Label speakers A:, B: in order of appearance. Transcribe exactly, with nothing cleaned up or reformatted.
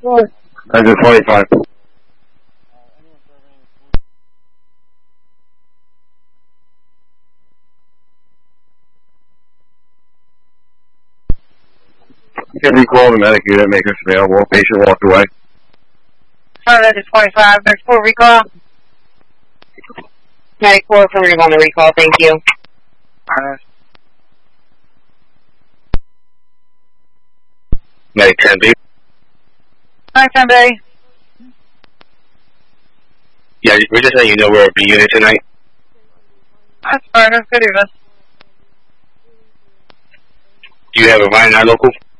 A: Engine twenty-five. Get recall the medic unit, make us available. Patient walked away.
B: Alright, Engine twenty-five, there's four recall. Medic four, affirmative on the recall, thank you.
A: Alright. Medic ten B.
B: Hi, ten B.
A: Yeah, we're just letting you know we're a B unit tonight.
B: That's fine, that's good of us.
A: Do you have a Ryan local?